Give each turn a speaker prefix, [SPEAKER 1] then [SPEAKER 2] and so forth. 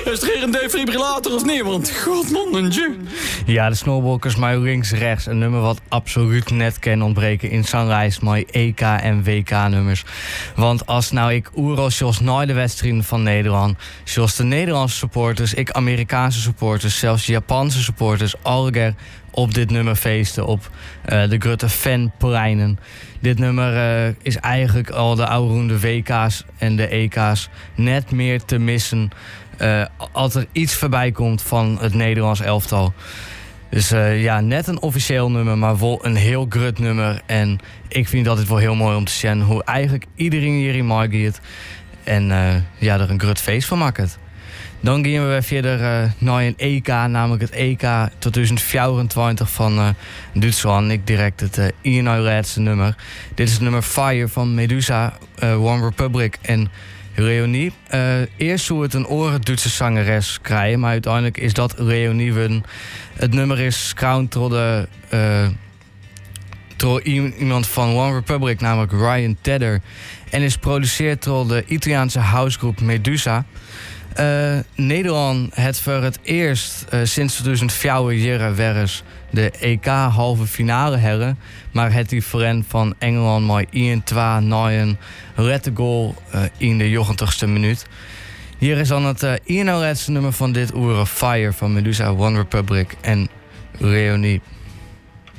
[SPEAKER 1] Is er hier een defibrillator of niet? Want godmannetje.
[SPEAKER 2] Ja, de Snowwalkers, maar links-rechts. Een nummer wat absoluut net kan ontbreken in Sunrise, maar EK en WK-nummers. Want als nou ik oeros zoals naar de wedstrijden van Nederland, zoals de Nederlandse supporters, ik Amerikaanse supporters, zelfs Japanse supporters, alger op dit nummer feesten op de grote fanpleinen. Dit nummer is eigenlijk al de oude WK's en de EK's net meer te missen als er iets voorbij komt van het Nederlands elftal. Dus ja, net een officieel nummer, maar wel een heel grut nummer. En ik vind dat het wel heel mooi om te zien hoe eigenlijk iedereen hierin margeert. En ja, er een grut feest van maakt. Dan gaan we weer verder naar een EK, namelijk het EK 2024 van Duitsland. Ik direct het laatste nummer. Dit is het nummer Fire van Medusa, One Republic en Leonie. Eerst zou het een Duitse zangeres krijgen, maar uiteindelijk is dat Leonie win. Het nummer is crowned door iemand van One Republic, namelijk Ryan Tedder. En is geproduceerd door de Italiaanse housegroep Medusa. Nederland het voor het eerst sinds 2004 jaren weres de EK halve finale herren, maar het different van Engeland maar 1-2 na een rette goal in de 90ste minuut. Hier is dan het laatste nummer van dit uur, Fire van Medusa, One Republic en Leonie.